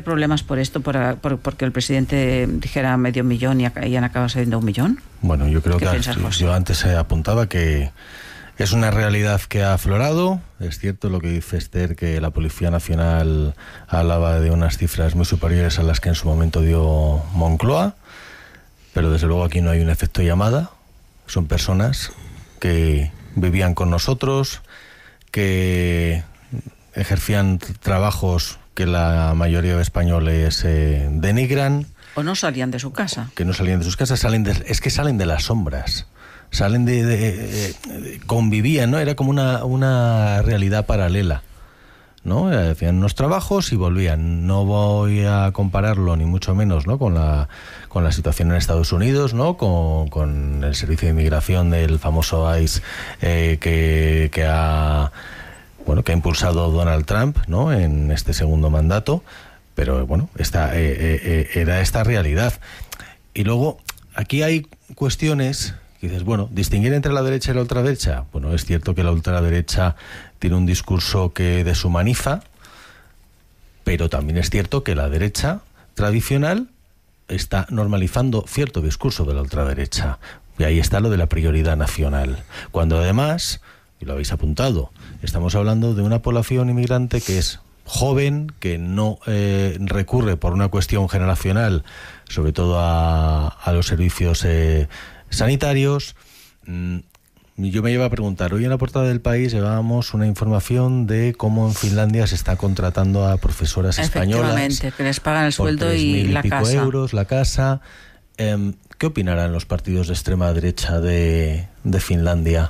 problemas por esto, porque el presidente dijera 500.000 y han acabado siendo 1 millón? Bueno, yo creo que José? yo antes apuntaba que es una realidad que ha aflorado. Es cierto lo que dice Esther, que la Policía Nacional hablaba de unas cifras muy superiores a las que en su momento dio Moncloa, pero desde luego aquí no hay un efecto llamada. Son personas que vivían con nosotros, que ejercían trabajos que la mayoría de españoles denigran. ¿O no salían de su casa? Que no salían de sus casas, es que salen de las sombras. Salen convivían, ¿no? Era como una realidad paralela, ¿no? Hacían unos trabajos y volvían. No voy a compararlo ni mucho menos, ¿no? con la situación en Estados Unidos, ¿no? Con el servicio de inmigración del famoso ICE que ha impulsado Donald Trump, ¿no? En este segundo mandato. Pero bueno, era esta realidad. Y luego aquí hay cuestiones. Dices, bueno, distinguir entre la derecha y la ultraderecha. Bueno, es cierto que la ultraderecha tiene un discurso que deshumaniza, pero también es cierto que la derecha tradicional está normalizando cierto discurso de la ultraderecha. Y ahí está lo de la prioridad nacional. Cuando además, y lo habéis apuntado, estamos hablando de una población inmigrante que es joven, que no recurre por una cuestión generacional, sobre todo a los servicios sanitarios. Yo me iba a preguntar, hoy en la portada del País llevábamos una información de cómo en Finlandia se está contratando a profesoras españolas. Efectivamente, que les pagan el sueldo y la casa. Euros, la casa. ¿Qué opinarán los partidos de extrema derecha de Finlandia?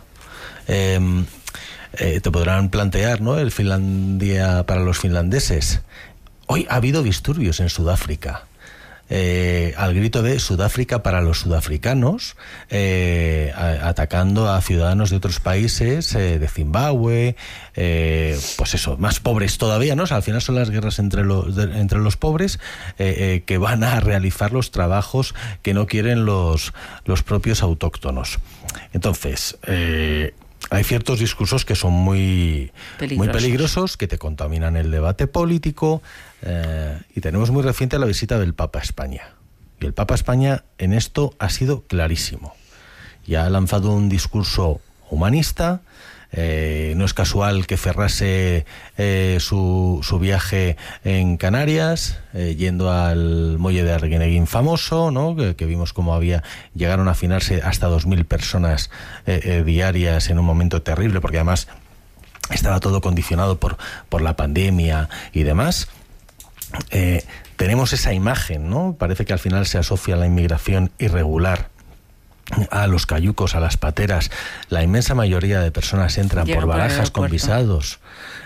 Te podrán plantear, ¿no?, el Finlandia para los finlandeses. Hoy ha habido disturbios en Sudáfrica. Al grito de Sudáfrica para los sudafricanos, atacando a ciudadanos de otros países, de Zimbabue, pues eso, más pobres todavía, ¿no? O sea, al final son las guerras entre los pobres que van a realizar los trabajos que no quieren los propios autóctonos. Entonces, hay ciertos discursos que son muy peligrosos, que te contaminan el debate político, y tenemos muy reciente la visita del Papa a España. Y el Papa a España en esto ha sido clarísimo. Ya ha lanzado un discurso humanista. No es casual que cerrase su viaje en Canarias, yendo al muelle de Arguineguín famoso, ¿no? Que vimos cómo llegaron a afinarse hasta 2.000 personas diarias en un momento terrible, porque además estaba todo condicionado por la pandemia y demás. Tenemos esa imagen, ¿no? Parece que al final se asocia la inmigración irregular a los cayucos, a las pateras. La inmensa mayoría de personas entran por barajas con visados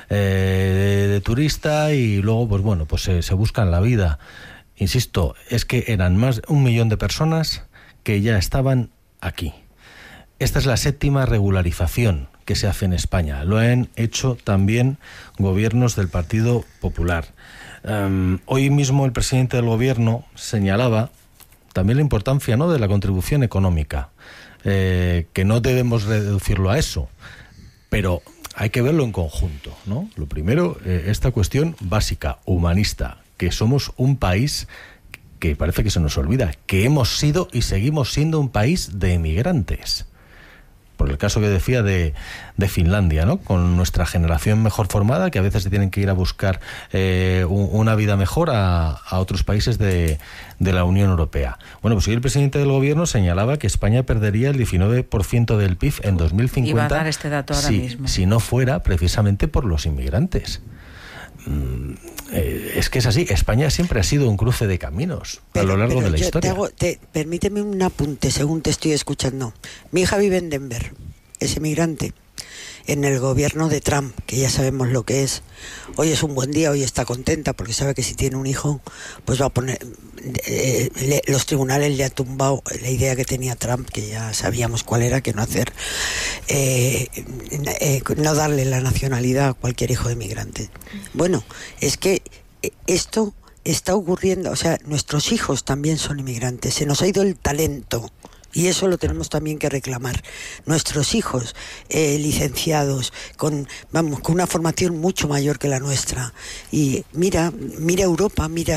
de turista y luego, pues bueno, pues se buscan la vida. Insisto, es que eran más de 1 millón de personas que ya estaban aquí. Esta es la 7ª regularización que se hace en España. Lo han hecho también gobiernos del Partido Popular. Hoy mismo el presidente del gobierno señalaba también la importancia, ¿no?, de la contribución económica, que no debemos reducirlo a eso, pero hay que verlo en conjunto, ¿no? Lo primero, esta cuestión básica, humanista, que somos un país que parece que se nos olvida, que hemos sido y seguimos siendo un país de emigrantes. Por el caso que decía de Finlandia, ¿no? Con nuestra generación mejor formada, que a veces se tienen que ir a buscar una vida mejor a otros países de la Unión Europea. Bueno, pues hoy el presidente del gobierno señalaba que España perdería el 19% del PIB en 2050. Iba a dar este dato ahora mismo. Si no fuera precisamente por los inmigrantes. Es que es así. España siempre ha sido un cruce de caminos a lo largo de la historia. Permíteme un apunte según te estoy escuchando. Mi hija vive en Denver, es emigrante, en el gobierno de Trump, que ya sabemos lo que es. Hoy es un buen día, hoy está contenta porque sabe que si tiene un hijo, pues va a poner... los tribunales le han tumbado la idea que tenía Trump, que ya sabíamos cuál era, que no hacer... no darle la nacionalidad a cualquier hijo de inmigrante. Bueno, es que esto está ocurriendo, o sea, nuestros hijos también son inmigrantes, se nos ha ido el talento. Y eso lo tenemos también que reclamar. Nuestros hijos licenciados, con una formación mucho mayor que la nuestra. Y mira Europa, mira